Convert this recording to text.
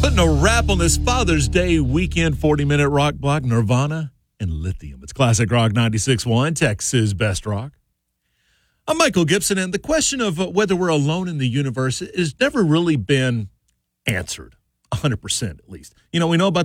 Putting a wrap on this Father's Day weekend 40-minute rock block, Nirvana and Lithium. It's Classic Rock 96.1, Texas Best Rock. I'm Michael Gibson, and the question of whether we're alone in the universe has never really been answered, 100% at least. You know, we know about